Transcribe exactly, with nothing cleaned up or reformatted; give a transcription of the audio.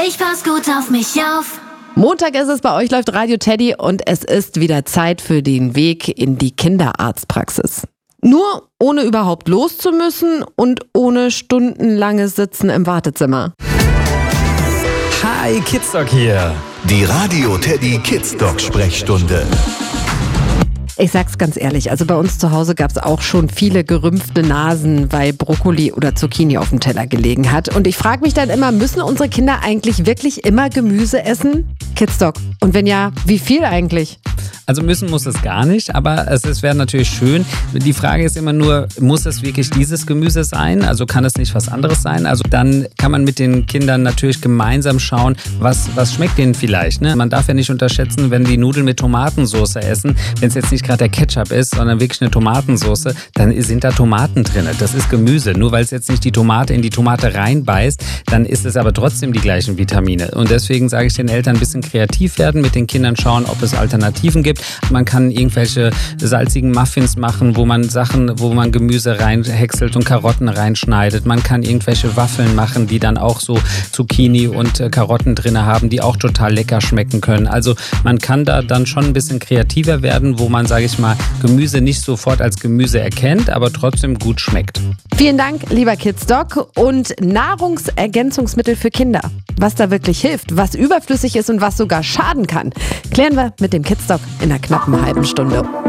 Ich pass gut auf mich auf. Montag ist es, bei euch läuft Radio Teddy und es ist wieder Zeit für den Weg in die Kinderarztpraxis. Nur ohne überhaupt los zu müssen und ohne stundenlanges Sitzen im Wartezimmer. Hi, Kidsdoc hier. Die Radio Teddy Kidsdoc Sprechstunde. Ich sag's ganz ehrlich, also bei uns zu Hause gab's auch schon viele gerümpfte Nasen, weil Brokkoli oder Zucchini auf dem Teller gelegen hat. Und ich frage mich dann immer, müssen unsere Kinder eigentlich wirklich immer Gemüse essen? Kidsdoc. Und wenn ja, wie viel eigentlich? Also müssen muss es gar nicht, aber es, es wäre natürlich schön. Die Frage ist immer nur, muss es wirklich dieses Gemüse sein? Also kann es nicht was anderes sein? Also dann kann man mit den Kindern natürlich gemeinsam schauen, was, was schmeckt denen vielleicht. Ne? Man darf ja nicht unterschätzen, wenn die Nudeln mit Tomatensauce essen, wenn es jetzt nicht gerade der Ketchup ist, sondern wirklich eine Tomatensauce, dann sind da Tomaten drin. Das ist Gemüse. Nur weil es jetzt nicht die Tomate in die Tomate reinbeißt, dann ist es aber trotzdem die gleichen Vitamine. Und deswegen sage ich den Eltern, ein bisschen kreativ werden, mit den Kindern schauen, ob es Alternativen gibt. Man kann irgendwelche salzigen Muffins machen, wo man Sachen, wo man Gemüse reinhäckselt und Karotten reinschneidet. Man kann irgendwelche Waffeln machen, die dann auch so Zucchini und äh, Karotten drin haben, die auch total lecker schmecken können. Also man kann da dann schon ein bisschen kreativer werden, wo man, sage ich mal, Gemüse nicht sofort als Gemüse erkennt, aber trotzdem gut schmeckt. Vielen Dank, lieber Kidsdoc. Und Nahrungsergänzungsmittel für Kinder. Was da wirklich hilft, was überflüssig ist und was sogar schaden kann, klären wir mit dem Kidsdoc in einer knappen halben Stunde.